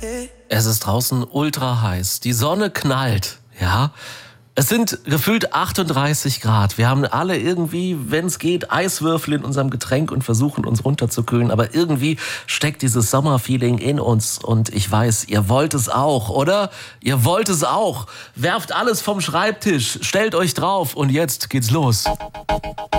Es ist draußen ultra heiß. Die Sonne knallt, ja. Es sind gefühlt 38 Grad. Wir haben alle irgendwie, wenn es geht, Eiswürfel in unserem Getränk und versuchen uns runterzukühlen. Aber irgendwie steckt dieses Sommerfeeling in uns. Und ich weiß, ihr wollt es auch, oder? Ihr wollt es auch. Werft alles vom Schreibtisch, stellt euch drauf und jetzt geht's los.